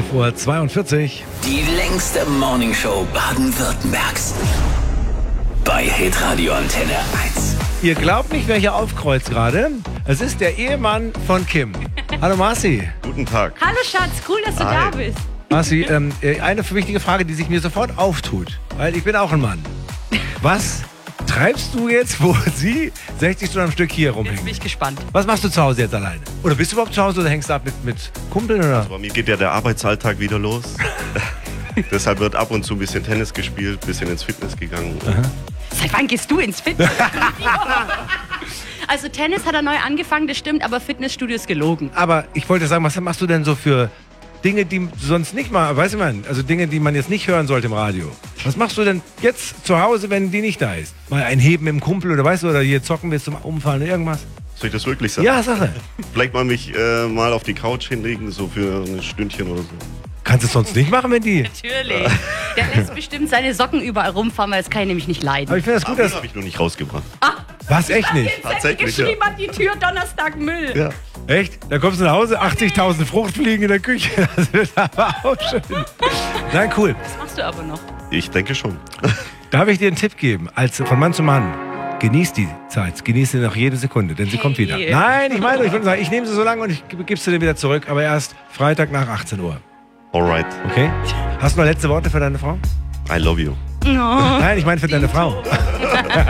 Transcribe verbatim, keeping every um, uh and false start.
elf Uhr zweiundvierzig. Die längste Morningshow Baden-Württembergs. Bei Hitradio Antenne eins. Ihr glaubt nicht, wer hier aufkreuzt gerade. Es ist der Ehemann von Kim. Hallo Marci. Guten Tag. Hallo Schatz, cool, dass du Hi. da bist. Marci, ähm, eine wichtige Frage, die sich mir sofort auftut. Weil ich bin auch ein Mann. Was treibst du jetzt, wo sie sechzig Stunden am Stück hier Jetzt rumhängen? bin ich gespannt. Was machst du zu Hause jetzt alleine? Oder bist du überhaupt zu Hause oder hängst du ab mit, mit Kumpeln? Oder? Bei mir geht ja der Arbeitsalltag wieder los. Deshalb wird ab und zu ein bisschen Tennis gespielt, ein bisschen ins Fitness gegangen. Seit wann gehst du ins Fitness? Also Tennis hat er neu angefangen, das stimmt, aber Fitnessstudio ist gelogen. Aber ich wollte sagen, was machst du denn so für Dinge, die du sonst nicht mal, weißt du man, also Dinge, die man jetzt nicht hören sollte im Radio. Was machst du denn jetzt zu Hause, wenn die nicht da ist? Mal ein Heben im Kumpel oder weißt du, oder hier zocken wir zum Umfallen oder irgendwas? Soll ich das wirklich sagen? Ja, Sache. Vielleicht mal mich äh, mal auf die Couch hinlegen, so für ein Stündchen oder so. Kannst du es sonst nicht machen, wenn die... Natürlich. Der lässt bestimmt seine Socken überall rumfahren, weil das kann ich nämlich nicht leiden. Aber ich finde das gut, Das dass... habe ich noch nicht rausgebracht. Was, echt nicht? Tatsächlich, ja. Geschrieben an die Tür, Donnerstag Müll. Ja. Echt? Da kommst du nach Hause, achtzigtausend Fruchtfliegen in der Küche. Das wird aber auch schön. Nein, cool. Das machst du aber noch. Ich denke schon. Darf ich dir einen Tipp geben, als von Mann zu Mann? Genieß die Zeit, genieß sie noch jede Sekunde, denn sie Hey. kommt wieder. Nein, ich meine, ich würde sagen, ich nehme sie so lange und ich gebe sie dir wieder zurück, aber erst Freitag nach achtzehn Uhr. Alright. Okay? Hast du noch letzte Worte für deine Frau? I love you. Oh. Nein, ich meine für deine Frau.